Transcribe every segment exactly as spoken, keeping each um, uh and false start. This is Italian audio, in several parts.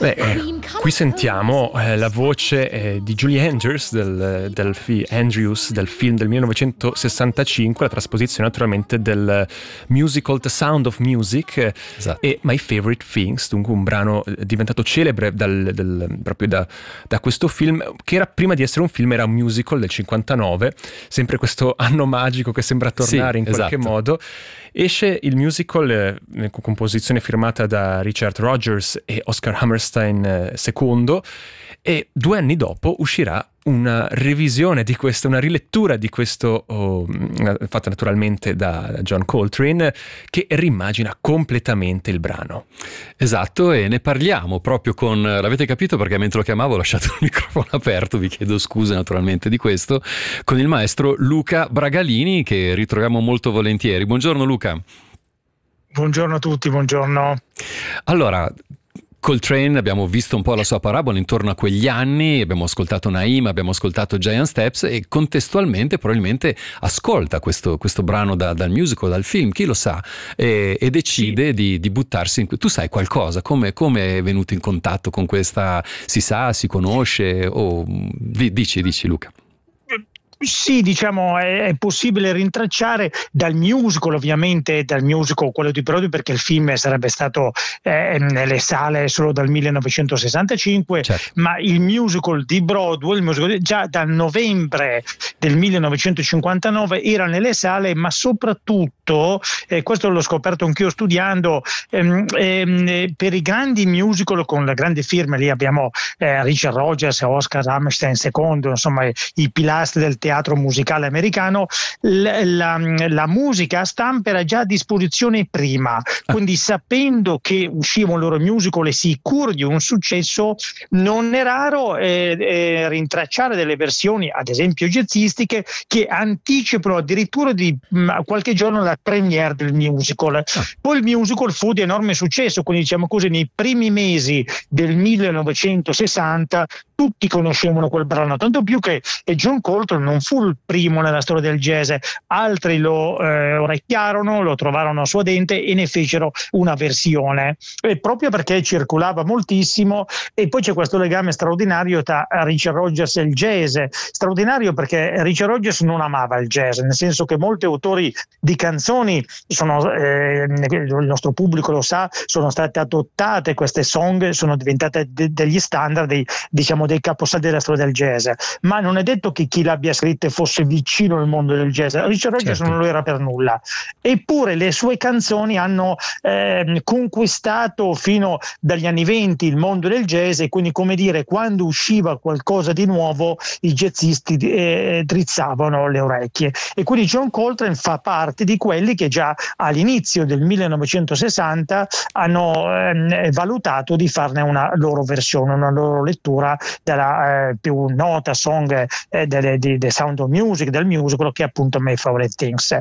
Beh, eh, qui sentiamo eh, la voce eh, di Julie Andrews del, del, fi- Andrews del film del millenovecentosessantacinque, la trasposizione naturalmente del musical The Sound of Music, esatto. E My Favorite Things, dunque un brano diventato celebre dal, del, proprio da, da questo film, che era, prima di essere un film, era un musical del cinquantanove, sempre questo anno magico che sembra tornare, sì, in qualche esatto. modo. Esce il musical eh, con composizione firmata da Richard Rodgers e Oscar Hammerstein eh, secondo, e due anni dopo uscirà una revisione di questo, una rilettura di questo, oh, fatta naturalmente da John Coltrane, che rimagina completamente il brano. Esatto, e ne parliamo proprio con, l'avete capito perché mentre lo chiamavo ho lasciato il microfono aperto, vi chiedo scusa naturalmente di questo, con il maestro Luca Bragalini, che ritroviamo molto volentieri. Buongiorno Luca. Buongiorno a tutti, buongiorno. Allora, Coltrane, abbiamo visto un po' la sua parabola intorno a quegli anni, abbiamo ascoltato Naima, abbiamo ascoltato Giant Steps, e contestualmente probabilmente ascolta questo, questo brano da, dal musical, dal film, chi lo sa, e, e decide sì. di, di buttarsi in... Tu sai qualcosa? Come, come è venuto in contatto con questa... Si sa, si conosce? O... Dici, dici Luca. Sì, diciamo è, è possibile rintracciare dal musical, ovviamente dal musical quello di Broadway, perché il film sarebbe stato eh, nelle sale solo dal millenovecentosessantacinque, certo. Ma il musical di Broadway, il musical, già dal novembre del millenovecentocinquantanove era nelle sale, ma soprattutto, eh, questo l'ho scoperto anch'io studiando, ehm, ehm, per i grandi musical con le grandi firme, lì abbiamo eh, Richard Rodgers e Oscar Hammerstein secondo, insomma i pilastri del teatro musicale americano, la, la, la musica a stampa era già a disposizione prima, quindi sapendo che usciva un loro musical e sicuro di un successo, non è raro eh, eh, rintracciare delle versioni, ad esempio jazzistiche, che anticipano addirittura di mh, qualche giorno la premiere del musical. Ah. Poi il musical fu di enorme successo, quindi diciamo così nei primi mesi del millenovecentosessanta tutti conoscevano quel brano, tanto più che John Coltrane non fu il primo nella storia del jazz, altri lo eh, orecchiarono, lo trovarono suadente e ne fecero una versione, e proprio perché circolava moltissimo. E poi c'è questo legame straordinario tra Richard Rodgers e il jazz, straordinario perché Richard Rodgers non amava il jazz, nel senso che molti autori di canzoni sono, eh, il nostro pubblico lo sa, sono state adottate queste song, sono diventate de- degli standard, dei, diciamo dei caposaldi della storia del jazz, ma non è detto che chi l'abbia scritta fosse vicino al mondo del jazz. Richard Rodgers certo. non lo era per nulla, eppure le sue canzoni hanno eh, conquistato fino dagli anni venti il mondo del jazz, e quindi, come dire, quando usciva qualcosa di nuovo i jazzisti eh, drizzavano le orecchie, e quindi John Coltrane fa parte di quelli che già all'inizio del millenovecentosessanta hanno eh, valutato di farne una loro versione, una loro lettura della eh, più nota song eh, delle, di The Sound of Music, del musical, che è appunto My Favorite Things.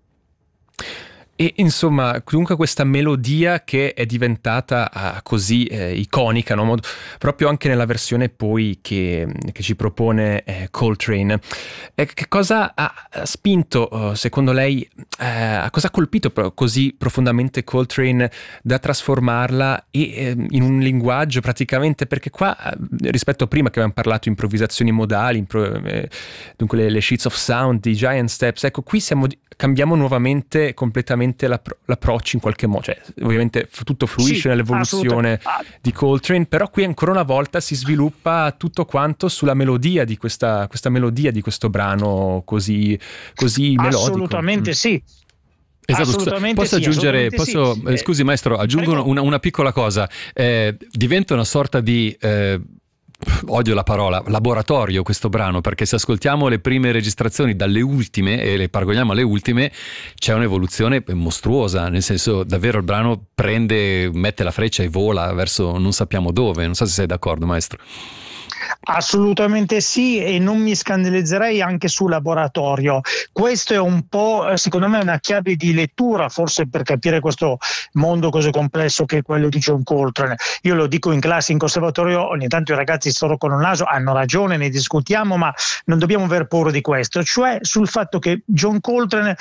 E insomma, comunque questa melodia che è diventata uh, così eh, iconica, no? Proprio anche nella versione poi che, che ci propone eh, Coltrane. Eh, che cosa ha spinto, uh, secondo lei, uh, cosa ha colpito così profondamente Coltrane da trasformarla e, eh, in un linguaggio praticamente, perché qua, rispetto a prima che avevamo parlato improvvisazioni modali, impro- eh, dunque le, le sheets of sound di Giant Steps, ecco qui siamo, cambiamo nuovamente completamente l'approccio in qualche modo, cioè ovviamente tutto fluisce sì, nell'evoluzione di Coltrane, però qui ancora una volta si sviluppa tutto quanto sulla melodia di questa, questa melodia di questo brano così, così melodico. Assolutamente mm. sì. Esatto, posso sì, aggiungere, posso, sì. eh, scusi maestro, aggiungo una, una piccola cosa, eh, diventa una sorta di... Eh, odio la parola laboratorio questo brano, perché se ascoltiamo le prime registrazioni dalle ultime e le paragoniamo alle ultime, c'è un'evoluzione mostruosa, nel senso davvero il brano prende, mette la freccia e vola verso non sappiamo dove. Non so se sei d'accordo maestro. Assolutamente sì, e non mi scandalizzerei anche sul laboratorio. Questo è un po', secondo me, una chiave di lettura forse per capire questo mondo così complesso che è quello di John Coltrane. Io lo dico in classe, in conservatorio, ogni tanto i ragazzi storcono il naso, hanno ragione, ne discutiamo, ma non dobbiamo aver paura di questo, cioè sul fatto che John Coltrane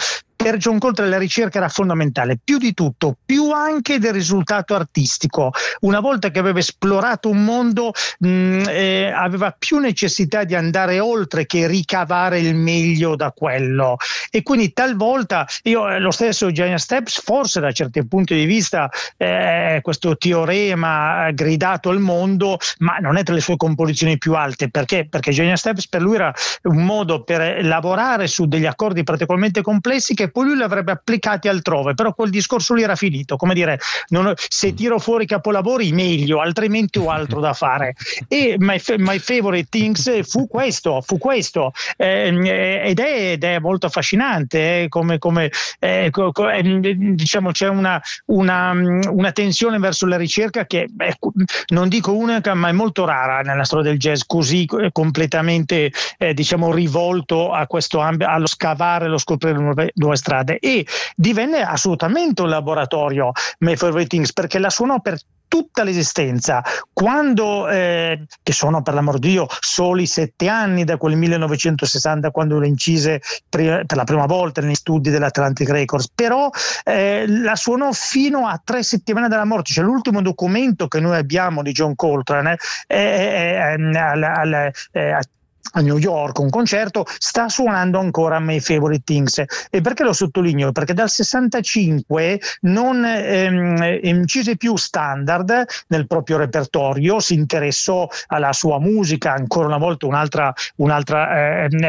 per John Coltrane la ricerca era fondamentale, più di tutto, più anche del risultato artistico. Una volta che aveva esplorato un mondo mh, eh, aveva più necessità di andare oltre che ricavare il meglio da quello, e quindi talvolta io lo stesso Giant Steps forse da certi punti di vista eh, questo teorema gridato al mondo, ma non è tra le sue composizioni più alte. Perché? Perché Giant Steps per lui era un modo per lavorare su degli accordi particolarmente complessi che poi lui li avrebbe applicati altrove, però quel discorso lì era finito, come dire, non, se tiro fuori i capolavori meglio, altrimenti ho altro da fare. E My, My Favorite Things fu questo, fu questo eh, ed, è, ed è molto affascinante eh, come, come eh, co, co, eh, diciamo c'è una, una, una tensione verso la ricerca che eh, non dico unica ma è molto rara nella storia del jazz, così eh, completamente eh, diciamo rivolto a questo ambito, allo scavare, allo scoprire nuove, nuove strade, e divenne assolutamente un laboratorio My Favorite Things, perché la suonò per tutta l'esistenza, quando eh, che sono per l'amor di Dio soli sette anni da quel millenovecentosessanta, quando lo incise per, per la prima volta negli studi dell'Atlantic Records, però eh, la suonò fino a tre settimane dalla morte. Cioè l'ultimo documento che noi abbiamo di John Coltrane è, è, è, al, al, è, a New York, un concerto, sta suonando ancora My Favorite Things. E perché lo sottolineo? Perché dal sessantacinque non ehm, incise più standard nel proprio repertorio, si interessò alla sua musica, ancora una volta un'altra, un'altra eh,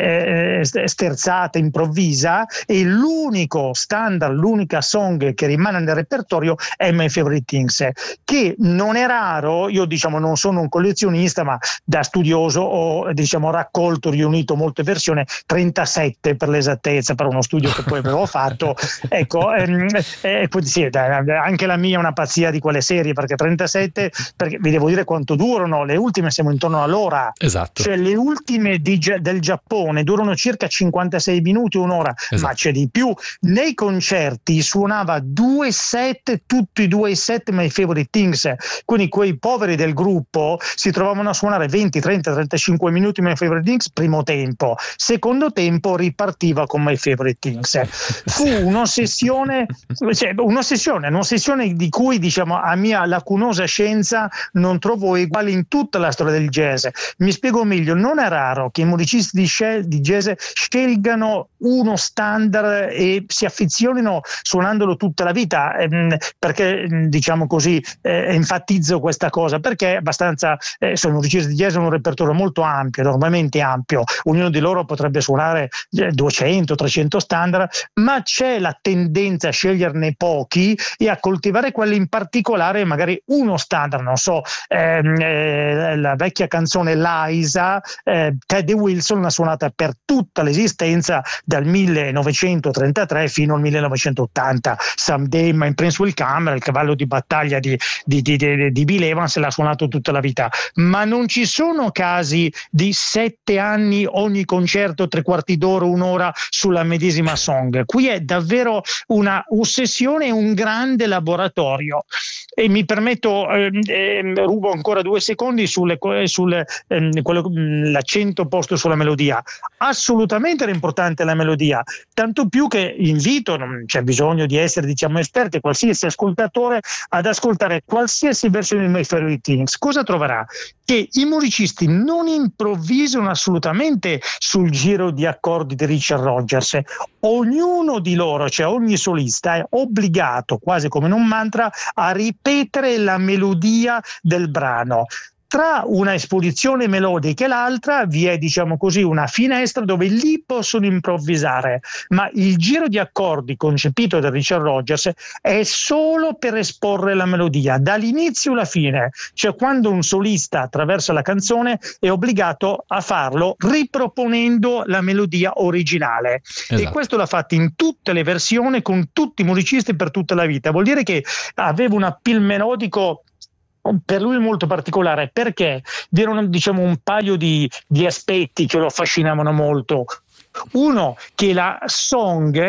eh, sterzata improvvisa, e l'unico standard, l'unica song che rimane nel repertorio è My Favorite Things, che non è raro. Io diciamo non sono un collezionista, ma da studioso ho diciamo raccolto, riunito molte versioni, trentasette per l'esattezza, per uno studio che poi avevo fatto. Ecco, ehm, eh, quindi sì, anche la mia è una pazzia di quelle serie, perché trentasette, perché vi devo dire quanto durano, le ultime siamo intorno all'ora. Esatto. Cioè le ultime di, del Giappone durano circa cinquantasei minuti, un'ora, esatto. Ma c'è di più. Nei concerti suonava due set, tutti i due set My Favorite Things, quindi quei poveri del gruppo si trovavano a suonare venti, trenta, trentacinque minuti My Favorite Things primo tempo, secondo tempo ripartiva con My Favorite Things. Fu un'ossessione, cioè un'ossessione, un'ossessione di cui diciamo a mia lacunosa scienza non trovo uguali in tutta la storia del jazz. Mi spiego meglio: non è raro che i musicisti di, scel- di jazz scelgano uno standard e si affezionino suonandolo tutta la vita, ehm, perché diciamo così eh, enfatizzo questa cosa, perché è abbastanza eh, sono musicisti di jazz, hanno un repertorio molto ampio, enormemente ampio, ognuno di loro potrebbe suonare duecento trecento standard, ma c'è la tendenza a sceglierne pochi e a coltivare quelli in particolare, magari uno standard, non so, ehm, eh, la vecchia canzone Liza, eh, Teddy Wilson l'ha suonata per tutta l'esistenza dal millenovecentotrentatré fino al millenovecentottanta. Someday My Prince Will Come, il cavallo di battaglia di, di, di, di, di Bill Evans, l'ha suonato tutta la vita, ma non ci sono casi di sette anni ogni concerto, tre quarti d'ora, un'ora sulla medesima song. Qui è davvero una ossessione, un grande laboratorio. E mi permetto, eh, eh, rubo ancora due secondi sulle, sulle, eh, quello, l'accento posto sulla melodia. Assolutamente era importante la melodia, tanto più che invito, non c'è bisogno di essere diciamo esperti, qualsiasi ascoltatore ad ascoltare qualsiasi versione di My Favorite Things. Cosa troverà? Che i musicisti non improvvisano assolutamente sul giro di accordi di Richard Rodgers. Ognuno di loro, cioè ogni solista, è obbligato, quasi come in un mantra, a ripetere la melodia del brano. Tra una esposizione melodica e l'altra vi è, diciamo così, una finestra dove lì possono improvvisare, ma il giro di accordi concepito da Richard Rodgers è solo per esporre la melodia, dall'inizio alla fine, cioè quando un solista attraversa la canzone è obbligato a farlo riproponendo la melodia originale. Esatto. E questo l'ha fatto in tutte le versioni con tutti i musicisti per tutta la vita. Vuol dire che aveva un appeal melodico per lui molto particolare, perché vi erano diciamo un paio di, di aspetti che lo affascinavano molto. Uno, che la song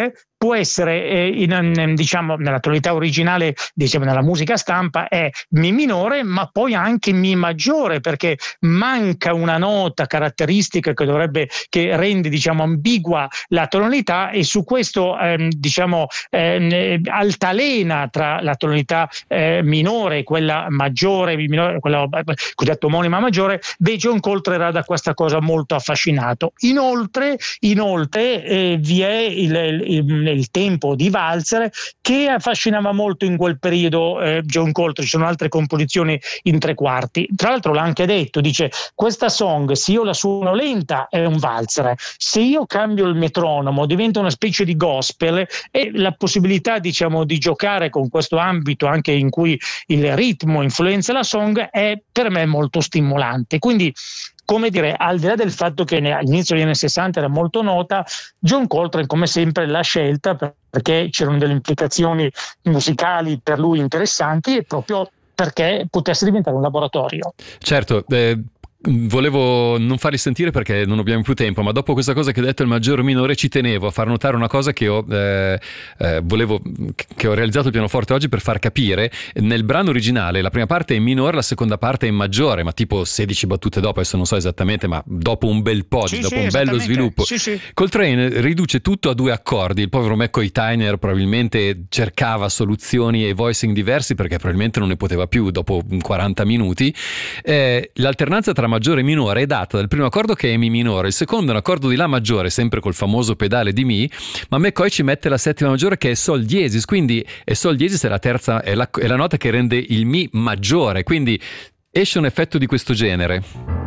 può essere eh, in, diciamo nella tonalità originale, diciamo nella musica stampa è Mi minore, ma poi anche Mi maggiore, perché manca una nota caratteristica che dovrebbe che rende diciamo ambigua la tonalità, e su questo ehm, diciamo eh, altalena tra la tonalità eh, minore e quella maggiore, minore, quella cosiddetta omonima maggiore. Beh, John Coltrane era da questa cosa molto affascinato. Inoltre, inoltre eh, vi è il, il, il tempo di valzer che affascinava molto in quel periodo eh, John Coltrane. Ci sono altre composizioni in tre quarti. Tra l'altro l'ha anche detto, dice: questa song, se io la suono lenta è un valzer, se io cambio il metronomo diventa una specie di gospel, e la possibilità diciamo di giocare con questo ambito anche in cui il ritmo influenza la song è per me molto stimolante. Quindi, come dire, al di là del fatto che all'inizio degli anni sessanta era molto nota, John Coltrane come sempre l'ha scelta perché c'erano delle implicazioni musicali per lui interessanti, e proprio perché potesse diventare un laboratorio. Certo, eh, volevo non farli sentire perché non abbiamo più tempo, ma dopo questa cosa che ha detto il maggiore e minore ci tenevo a far notare una cosa che ho eh, eh, volevo che ho realizzato il pianoforte oggi per far capire. Nel brano originale la prima parte è in minore, la seconda parte è in maggiore, ma tipo sedici battute dopo, adesso non so esattamente, ma dopo un bel po', sì, dopo sì, un bello sviluppo. Sì, sì. Coltrane riduce tutto a due accordi. Il povero McCoy Tyner probabilmente cercava soluzioni e voicing diversi perché probabilmente non ne poteva più dopo quaranta minuti. Eh, l'alternanza tra maggiore e minore è data dal primo accordo, che è Mi minore, il secondo è un accordo di La maggiore, sempre col famoso pedale di Mi, ma McCoy ci mette la settima maggiore che è Sol diesis, quindi è Sol diesis è la terza, è la, è la nota che rende il Mi maggiore, quindi esce un effetto di questo genere.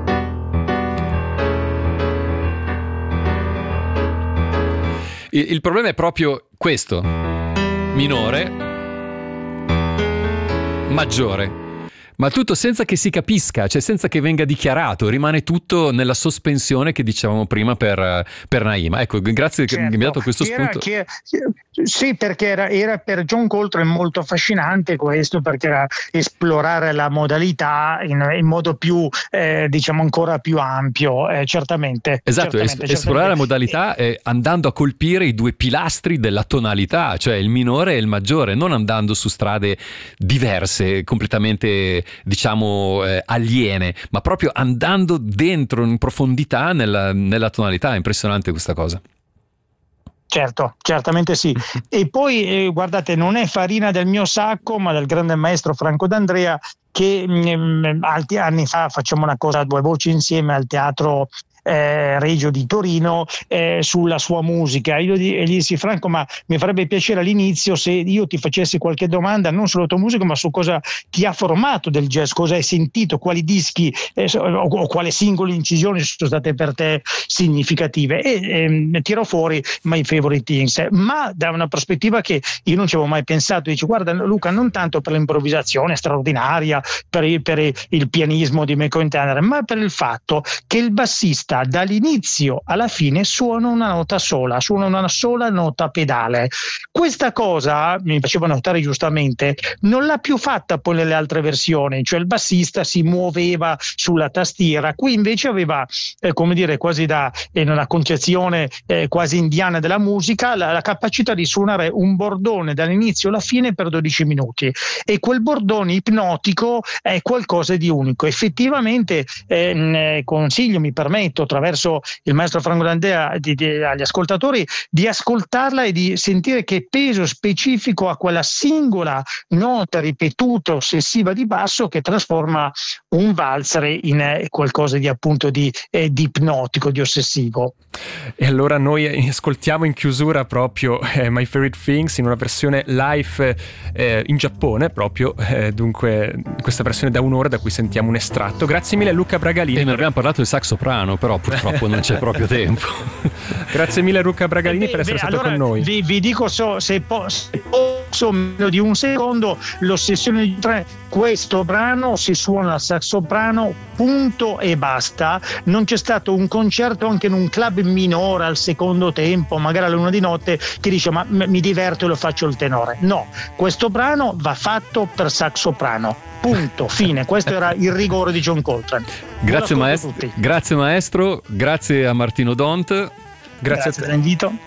Il, il problema è proprio questo: minore, maggiore. Ma tutto senza che si capisca, cioè senza che venga dichiarato, rimane tutto nella sospensione che dicevamo prima per, per Naima. Ecco, grazie certo. che mi ha dato questo era, spunto. Che, sì, perché era, era per John Coltrane molto affascinante questo, perché era esplorare la modalità in, in modo più, eh, diciamo, ancora più ampio, eh, certamente. Esatto, certamente, es- esplorare la modalità eh, andando a colpire i due pilastri della tonalità, cioè il minore e il maggiore, non andando su strade diverse, completamente diciamo eh, aliene, ma proprio andando dentro in profondità nella, nella tonalità. È impressionante questa cosa. Certo, certamente sì. E poi eh, guardate, non è farina del mio sacco, ma del grande maestro Franco D'Andrea, che mh, alti anni fa facciamo una cosa a due voci insieme al Teatro Eh, Regio di Torino eh, sulla sua musica. Io gli, gli dissi: Franco, ma mi farebbe piacere all'inizio se io ti facessi qualche domanda non sulla tua musica, ma su cosa ti ha formato del jazz, cosa hai sentito, quali dischi eh, o, o quali singole incisioni sono state per te significative, e eh, tirò fuori My Favorite Things, ma da una prospettiva che io non ci avevo mai pensato. Dice: guarda Luca, non tanto per l'improvvisazione straordinaria, per il, per il pianismo di McCoy Tyner, ma per il fatto che il bassista dall'inizio alla fine suona una nota sola, suona una sola nota pedale. Questa cosa, mi faceva notare giustamente, non l'ha più fatta poi nelle altre versioni, cioè il bassista si muoveva sulla tastiera. Qui invece aveva, eh, come dire, quasi da in una concezione eh, quasi indiana della musica, la, la capacità di suonare un bordone dall'inizio alla fine per dodici minuti, e quel bordone ipnotico è qualcosa di unico. Effettivamente eh, consiglio, mi permetto, attraverso il maestro Franco D'Andrea di, di, agli ascoltatori, di ascoltarla e di sentire che peso specifico ha quella singola nota ripetuta ossessiva di basso che trasforma un valzer in eh, qualcosa di appunto di, eh, di ipnotico, di ossessivo. E allora noi ascoltiamo in chiusura proprio eh, My Favorite Things in una versione live eh, in Giappone proprio, eh, dunque questa versione da un'ora da cui sentiamo un estratto. Grazie mille Luca Bragalini. E non abbiamo parlato del sax soprano, però purtroppo non c'è proprio tempo. Grazie mille Luca Bragalini eh beh, per essere beh, stato allora con noi. Vi, vi dico so, se, po- se posso meno di un secondo, l'ossessione di tre, questo brano si suona al sax soprano, punto e basta. Non c'è stato un concerto anche in un club minore al secondo tempo, magari alla luna di notte, che dice ma m- mi diverto e lo faccio il tenore. No, questo brano va fatto per sax soprano, punto, fine. Questo era il rigore di John Coltrane. Grazie maestro, grazie maestro, grazie a Martino Dont. Grazie, grazie per l'invito.